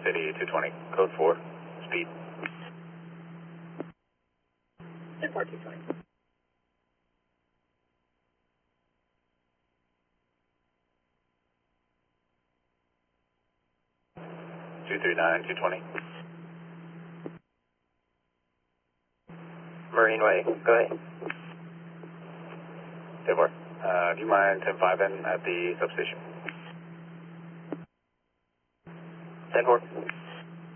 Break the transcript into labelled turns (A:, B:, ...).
A: City 220, code 4, speed.
B: 10-4, 220.
A: 239, 220.
C: Marine Way, go ahead.
A: 10-4. Do you mind 10-5 in at the substation?
C: 10-4.